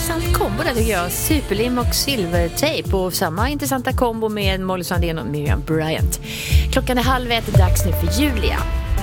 intressant kombo där tycker jag. Superlim och silvertejp. Och samma intressanta kombo med Molly Sandén och Miriam Bryant. Klockan är 12:30, dags nu för Julia.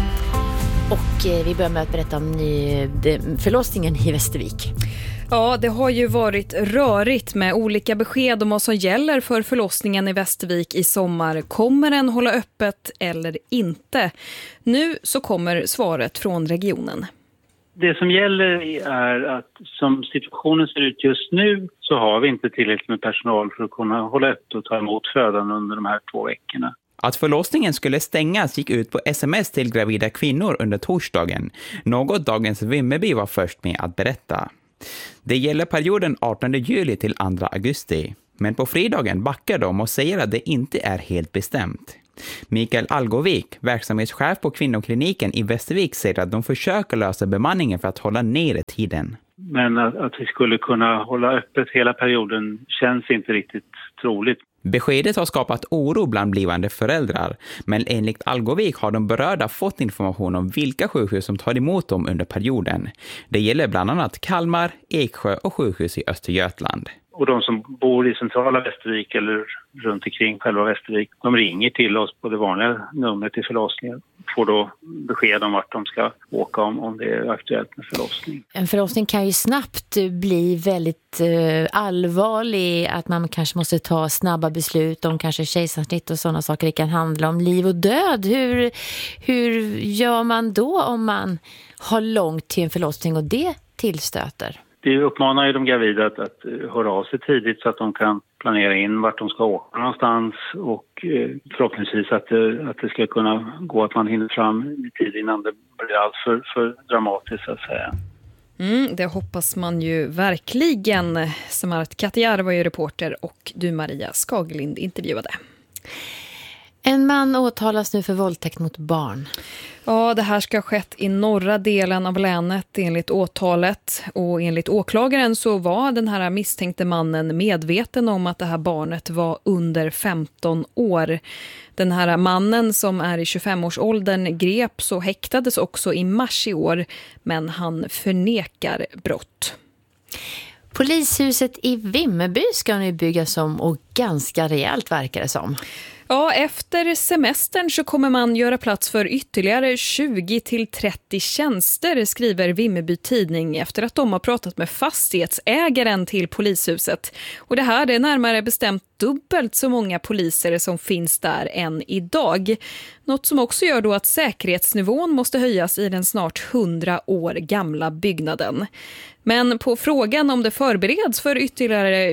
Och vi börjar med att berätta om förlossningen i Västervik. Ja, det har ju varit rörigt med olika besked om vad som gäller för förlossningen i Västervik i sommar. Kommer den hålla öppet eller inte? Nu så kommer svaret från regionen. Det som gäller är att som situationen ser ut just nu så har vi inte tillräckligt med personal för att kunna hålla öppet och ta emot födan under de här 2 veckorna. Att förlossningen skulle stängas gick ut på sms till gravida kvinnor under torsdagen. Något Dagens Vimmerby var först med att berätta. Det gäller perioden 18 juli till 2 augusti. Men på fredagen backar de och säger att det inte är helt bestämt. Mikael Algovik, verksamhetschef på kvinnokliniken i Västervik, säger att de försöker lösa bemanningen för att hålla nere tiden. Men att vi skulle kunna hålla öppet hela perioden känns inte riktigt troligt. Beskedet har skapat oro bland blivande föräldrar, men enligt Algovik har de berörda fått information om vilka sjukhus som tar emot dem under perioden. Det gäller bland annat Kalmar, Eksjö och sjukhus i Östergötland. Och de som bor i centrala Västervik eller runt omkring själva Västervik, de ringer till oss på det vanliga numret till förlossningen. Får då besked om vart de ska åka om det är aktuellt med förlossning. En förlossning kan ju snabbt bli väldigt allvarlig, att man kanske måste ta snabba beslut om kanske kejsarsnitt och sådana saker. Det kan handla om liv och död. Hur gör man då om man har långt till en förlossning och det tillstöter? Vi uppmanar ju de gravida att höra av sig tidigt så att de kan planera in vart de ska åka någonstans och förhoppningsvis att det ska kunna gå att man hinner fram i tid innan det blir allt för dramatiskt så att säga. Det hoppas man ju verkligen. Samart Katjar var ju reporter och du Maria Skaglind intervjuade. En man åtalas nu för våldtäkt mot barn. Ja, det här ska ha skett i norra delen av länet enligt åtalet. Och enligt åklagaren så var den här misstänkte mannen medveten om att det här barnet var under 15 år. Den här mannen som är i 25-årsåldern greps och häktades också i mars i år, men han förnekar brott. Polishuset i Vimmerby ska nu byggas om och ganska rejält verkar det som. Ja, efter semestern så kommer man göra plats för ytterligare 20-30 tjänster, skriver Vimmerby Tidning efter att de har pratat med fastighetsägaren till polishuset. Och det här är närmare bestämt dubbelt så många poliser som finns där än idag. Något som också gör då att säkerhetsnivån måste höjas i den snart 100 år gamla byggnaden. Men på frågan om det förbereds för ytterligare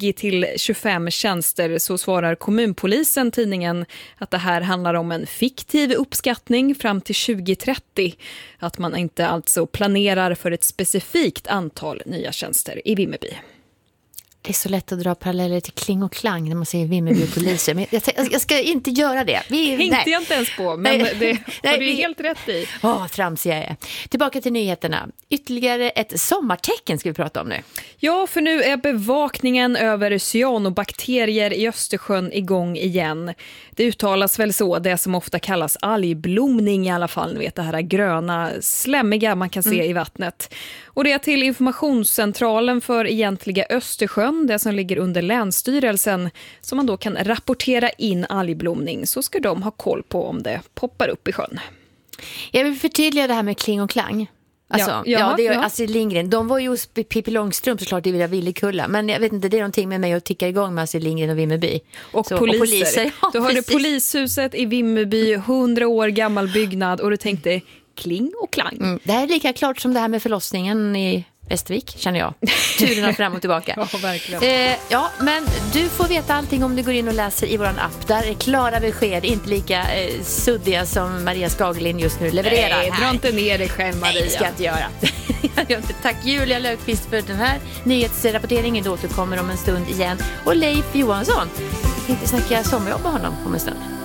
20-25 tjänster så svarar kommunpolisen tidningen att det här handlar om en fiktiv uppskattning fram till 2030. Att man inte alltså planerar för ett specifikt antal nya tjänster i Vimmerby. Det är så lätt att dra paralleller till Kling och Klang när man säger Vimmerby och poliser. Men jag ska inte göra det. Tänkte jag inte ens på, men det har du helt rätt i. Tramsiga jag är. Tillbaka till nyheterna. Ytterligare ett sommartecken ska vi prata om nu. Ja, för nu är bevakningen över cyanobakterier i Östersjön igång igen. Det uttalas väl så, det som ofta kallas algblomning i alla fall. Ni vet det här gröna, slämmiga man kan se i vattnet. Och det är till informationscentralen för egentliga Östersjön, det som ligger under Länsstyrelsen, som man då kan rapportera in algblomning, så ska de ha koll på om det poppar upp i sjön. Jag vill förtydliga det här med Kling och Klang. Alltså, det är Astrid Lindgren. De var ju hos Pippi Långstrump såklart i Villekulla. Men jag vet inte, det är någonting med mig att ticka igång med Astrid Lindgren och Vimmerby. Och poliser. Ja, då har du polishuset i Vimmerby, 100 år gammal byggnad, och du tänkte Kling och Klang. Det här är lika klart som det här med förlossningen i Västervik, känner jag. Turerna fram och tillbaka. Ja, verkligen. Men du får veta allting om du går in och läser i våran app. Där är klara besked, inte lika suddiga som Maria Skaglind just nu levererar. Nej, dra inte ner dig själv, Maria. Nej, det ska jag inte göra. Tack Julia Löfqvist för den här nyhetsrapporteringen. Då återkommer om en stund igen. Och Leif Johansson, tänkte snacka sommarjobb med honom om en stund.